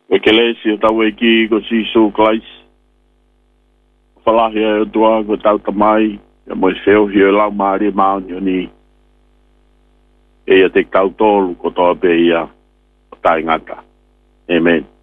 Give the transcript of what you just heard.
E ke lesi o tau e ki ko Sisu Klais. Whalahi e o tua ko tau tamai. E mo e whio hi o lau maari maoni o ni. E ia te tau tolu ko toa pe ia o tai ngata. Amen.